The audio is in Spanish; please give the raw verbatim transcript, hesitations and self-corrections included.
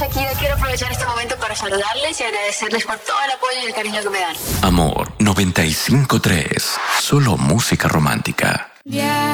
Shakira. Quiero aprovechar este momento para saludarles y agradecerles por todo el apoyo y el cariño que me dan. Amor noventa y cinco tres. Solo música romántica. Yeah.